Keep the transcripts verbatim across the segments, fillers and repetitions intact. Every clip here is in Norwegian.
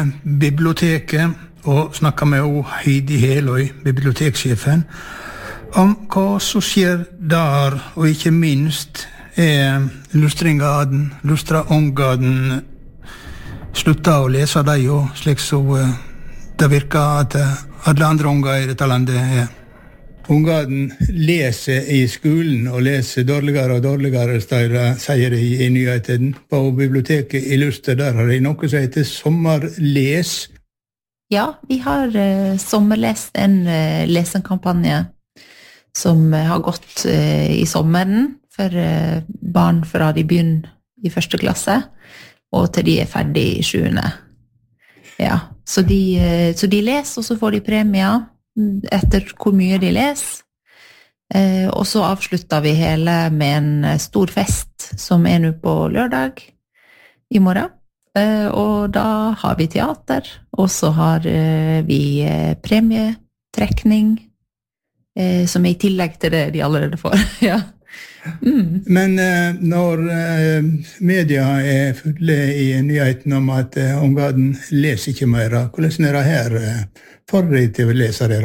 biblioteket og snakket med Heidi Heløy, bibliotekssjefen, om hva som skjer der, og ikke minst er Lustringaden, Lustraångaden slutta å lese deg jo, slik så det virker at alle andre unger i dette landet er. Ungaden leser i skolen og leser dårligere og dårligere, sier de i nyheten. På biblioteket i Luster, der har de noe som heter sommerles. Ja, vi har uh, sommerlest en uh, lesenkampanje som uh, har gått uh, i sommeren for uh, barn fra de begynner i første klasse, og til de er ferdig i sjuende. Ja, så de, uh, så de leser, og så får de premier etter hvor mye de leser. Eh, og så avslutter vi hele med en stor fest som er nå på lørdag i morgen. Eh, og da har vi teater, og så har eh, vi eh, premietrekning, eh, som er i tillegg til det de allerede får. Ja. Mm. Men eh, når eh, media er fulle i nyheten om at eh, Ungaden leser ikke mer, hvordan er det her eh, for de til å lese det da?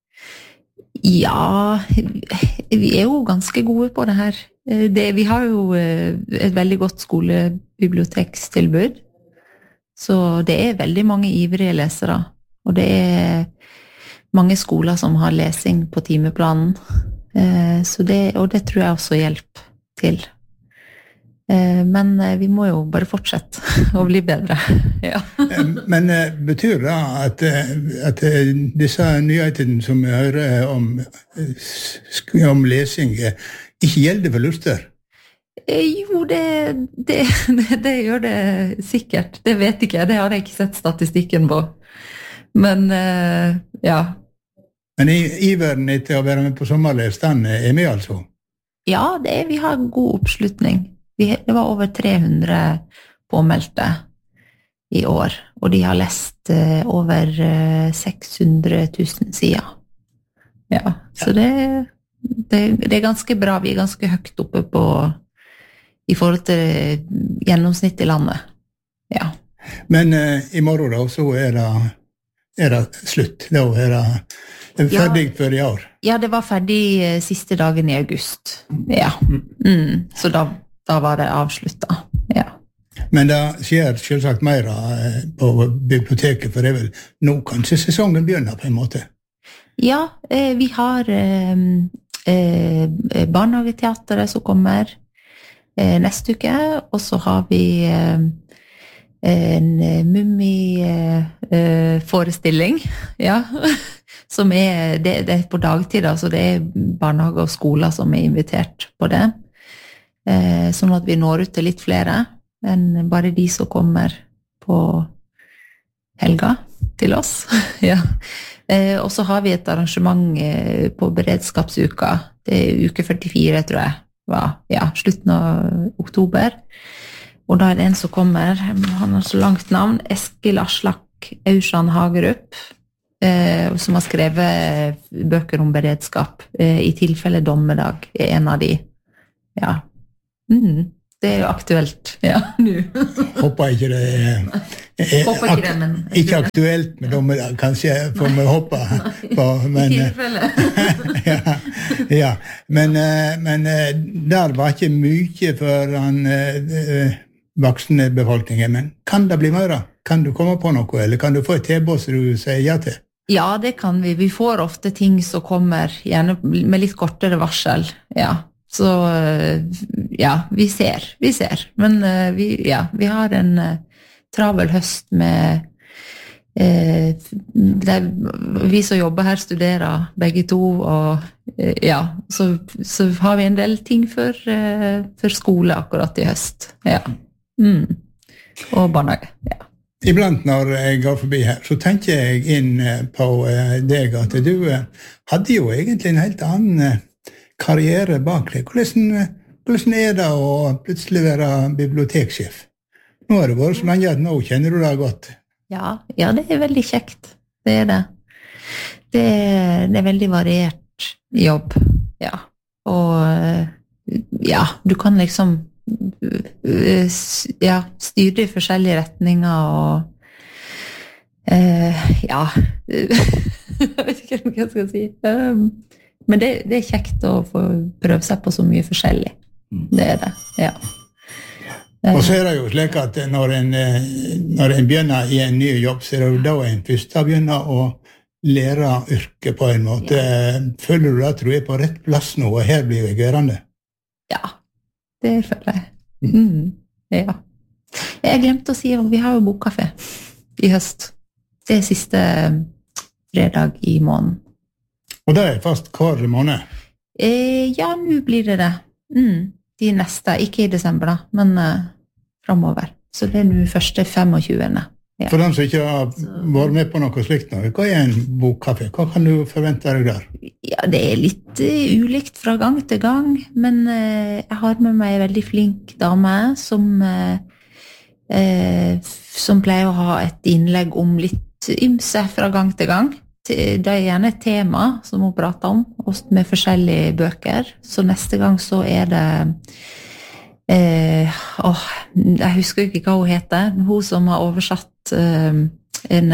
Ja, vi er jo ganske gode på det her. Det, vi har jo et veldig godt skolebibliotekstilbud, så det er veldig mange ivrige lesere, og det er mange skoler som har lesing på timeplanen, så det, og det tror jeg også hjelper til. Men vi må jo bare fortsette å bli bedre. Ja. Men betyr det at, at disse nyhetene som vi hører om, om lesing ikke gjelder for Luster? Jo, det, det, det, det gjør det sikkert. Det vet ikke jeg, det har jeg ikke sett statistikken på. Men ja. Men iveren etter å være med på sommerles, den er med altså? Ja, det er, vi har god oppslutning. Det var over tre hundre påmeldte i år, og de har lest uh, over uh, seks hundre tusen sider. Ja, så det, det, det er ganske bra. Vi er ganske høyt oppe på i forhold til gjennomsnitt i landet. Ja. Men uh, i morgen da, så er det, er det slutt. Da er det ferdig ja, for i år. Ja, det var ferdig uh, siste dagen i august. Ja, mm, så da Da var det avsluttet, ja. Men det skjer selvsagt mer på biblioteket, for det er vel nå kanskje sesongen begynner på en måte? Ja, eh, vi har eh, eh, barnehageteateret som kommer eh, neste uke, og så har vi eh, en mummi-forestilling, eh, ja, som er, det, det er på dagtid, altså det er barnehage og skoler som er invitert på det. Sånn at vi når ut til litt flere enn bare de som kommer på helga til oss. Ja. Og så har vi et arrangement på beredskapsuka. Det er uke førtifire, tror jeg. Ja, slutten av oktober. Og da er det en som kommer, han har så langt navn, Eskil Aslak Aursand Hagerup, som har skrevet bøker om beredskap. I tilfelle dommedag er en av de. Ja. Mm, det er jo aktuelt, ja, nu. Håper ikke det er, er Håper ikke det, men... Ikke aktuelt, men dommedag, kanskje får vi håpe på. Men, I tilfelle. ja, ja, men, men der var ikke mye for den voksne befolkningen, men kan det bli mer? Kan du komme på noe, eller kan du få et tilbud som du sier ja til? Ja, det kan vi. Vi får ofte ting som kommer, gjerne med litt kortere varsel, ja. Så ja, vi ser, vi ser. Men vi, ja, vi har en uh, travel høst med uh, der vi som jobber her studerer begge to, og uh, ja, så, så har vi en del ting for, uh, for skole akkurat i høst. Ja. Mm. Og barnehage, ja. Iblant når jeg går forbi her, så tenker jeg inn på deg at du hadde jo egentlig en helt annen karriere bak deg. Hvordan, hvordan er det å plutselig være biblioteksjef? Nå har det vært så lenge at nå kjenner du det godt. Ja, ja, det er veldig kjekt. Det er det. Det er, det er veldig variert jobb, ja. Og ja, du kan liksom ja, styre i forskjellige retninger, og ja, jeg vet ikke hva jeg skal si. Um, men det, det er kjekt å få prøve seg på så mye forskjellig. Det er det, ja. Og så er det jo slik at når en, når en begynner i en ny jobb, så er det jo da en først begynner å lære yrket på en måte. Ja. Føler du at du er på rett plass nå, og her blir jeg gørende? Ja, det føler jeg. Mm, ja. Jeg glemte å si at vi har jo bokkafé i høst. Det er siste fredag i måneden. Og det er fast hver måned? Eh, ja, nå blir det det. Mm. De neste, ikke i desember da, men uh, fremover. Så det er nå første femogtjuende. Ja. For dem som ikke har vært med på noe slikt nå, hva er en bokkafé? Hva kan du forvente deg der? Ja, det er litt uh, ulikt fra gang til gang, men uh, jeg har med meg en veldig flink dame som, uh, uh, som pleier å ha et innlegg om litt ymse fra gang til gang. Det er gjerne et tema som hun prater om, med forskjellige bøker. Så neste gang så er det eh, åh, jeg husker ikke hva hun heter. Hun som har oversatt eh, en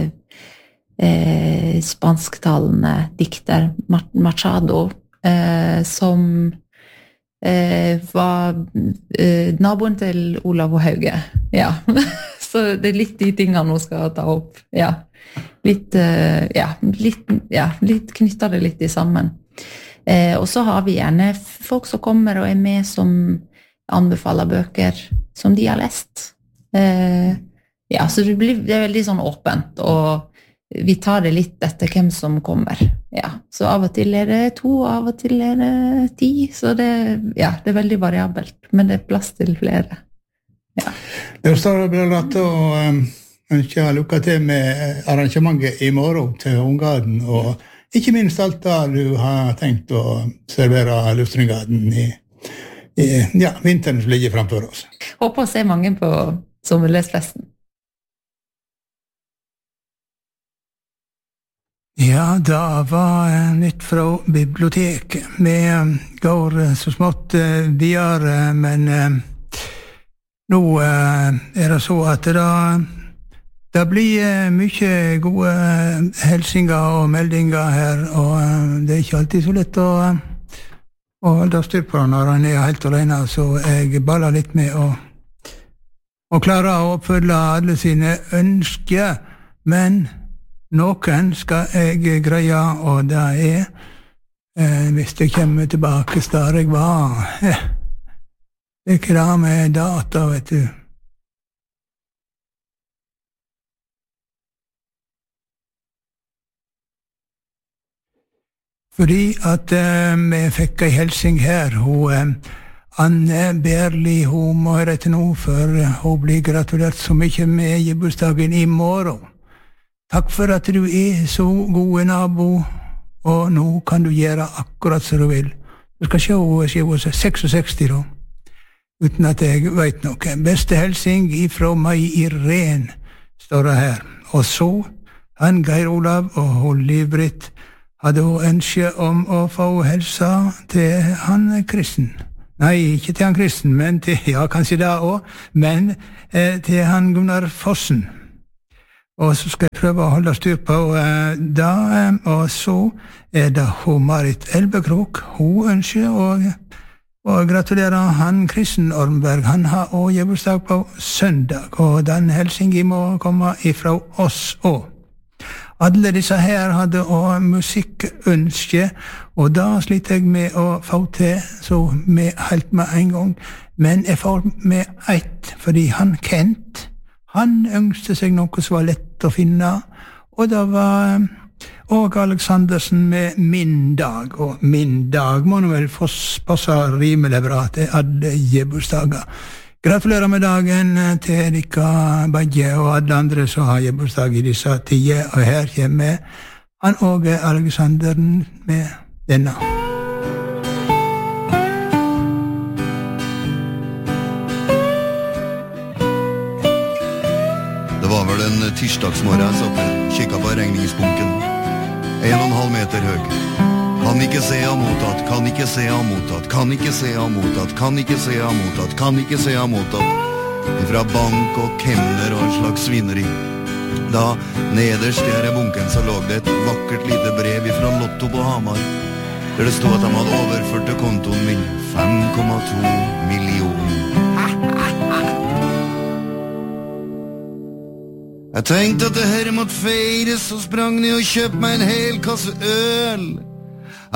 eh, spansktalende dikter, Machado, eh, som eh, var eh, naboen til Olav og Hauge. Ja. Så det er litt de tingene hun skal ta opp. Ja. Litt, ja, litt, ja, litt knytter det litt i sammen. Eh, og så har vi gjerne folk som kommer og er med som anbefaler bøker som de har lest. Eh, ja, så det, blir, det er veldig sånn åpent, og vi tar det litt etter hvem som kommer. Ja, så av og til er det to, av og til er det ti, så det, ja, det er veldig variabelt, men det er plass til flere. Ja. Det står bra rett å um ønsker jeg lykke til med arrangementet i morgen til Unggarden, og ikke minst alt da du har tenkt å servere Lufstringgarden i, i ja, vinteren som ligger framfor oss. Håper å se mange på sommerlesfesten. Ja, da var nytt fra biblioteket. Vi går så smått videre, men nå er det så at det Det blir mye gode helsinger og meldinger her, og det er ikke alltid så lett å, å holde styr på når han er helt alene, så jeg baller litt med å, å klare å oppfylle alle sine ønsker, men noen skal jeg greie, og det er eh, hvis jeg kommer tilbake der jeg var. Eh, det er ikke det med data, vet du. Fordi at eh, vi fikk en helsing her, hun eh, Anne Berli, hun må høre etter nå, for hun blir gratulert så mye med gebursdagen i morgen. Takk for at du er så god nabo, og nå kan du gjøre akkurat som du vil. Du skal se hun er seksogseksti da, uten at jeg vet noe. Beste helsing ifra meg Irene, står det her. Og så, han Geir Olav og hun Liv-Britt, hadde hun ønske om å få helsa til han Kristen. Nei, ikke til han Kristen, men til, ja, kanskje det også, men eh, til han Gunnar Fossen. Og så skal jeg prøve å holde styr på eh, det, eh, og så er det hun Marit Elbekrok. Hun ønsker å, å gratulere han Kristen Ormberg. Han har også gebursdag på søndag, og den helsingen må komme ifra oss også. Alle disse her hadde også musikkønske, og da sliter jeg med å få til så med helt med en gang. Men jeg får med ett, fordi han Kent, han ønsket seg noe som var lett å finne, og det var Åge Aleksandersen med Min dag, og Min dag må nå vel passe rimelig bra til alle gebursdager. Gratulerer med dagen til Rika Badje og alle andre som har gebursdag i disse tider, og her kommer han Åge Aleksandersen med denne. Det var vel en tirsdagsmorgen jeg satt og kikket på regningsbunken. En og en halv meter høy. Kan ikke se ha mottatt, kan ikke se ha mottatt, kan ikke se ha mottatt, kan ikke se ha mottatt, kan ikke se ha mottatt. Fra bank og kemner og en slags svineri. Da, nederst i her bunken, så lå det et vakkert lite brev fra Lotto på Hamar, der det stod at de hadde overført til kontoen min fem komma to millioner. Jeg tenkte at det her måtte feires, og sprang ned og kjøpte meg en hel kasse øl.